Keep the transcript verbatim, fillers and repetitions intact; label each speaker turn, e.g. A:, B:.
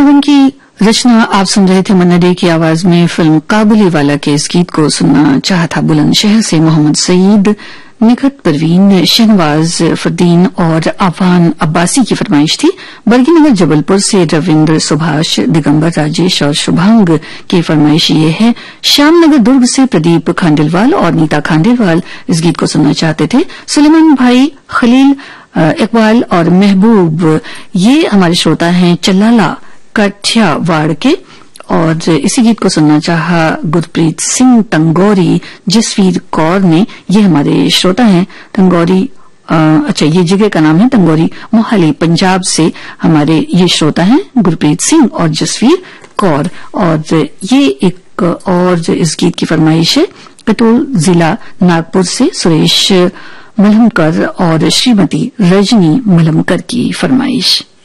A: श्रवण की रचना आप सुन रहे थे मन्ना डे की आवाज में फिल्म काबुली वाला के इस गीत को सुनना चाहा था बुलंदशहर से मोहम्मद सईद, निखत परवीन, शहनवाज फरदीन और आफान अब्बासी की फरमाइश थी। बरगीनगर जबलपुर से रविंद्र, सुभाष, दिगंबर, राजेश और शुभांग की फरमाइश ये है। श्यामनगर दुर्ग से प्रदीप खांडेलवाल और नीता खांडेलवाल इस गीत को सुनना चाहते थे। सुलेमान भाई, खलील, इकबाल और महबूब ये हमारे श्रोता हैं चल्लाला काठियावाड़ के, और इसी गीत को सुनना चाहा गुरप्रीत सिंह तंगौरी जसवीर कौर ने। ये हमारे श्रोता हैं तंगौरी, अच्छा ये जगह का नाम है तंगौरी, मोहाली पंजाब से हमारे ये श्रोता हैं गुरप्रीत सिंह और जसवीर कौर। और ये एक और इस गीत की फरमाइश है कटोल जिला नागपुर से सुरेश मलहमकर और श्रीमती रजनी मलहमकर की फरमाइश।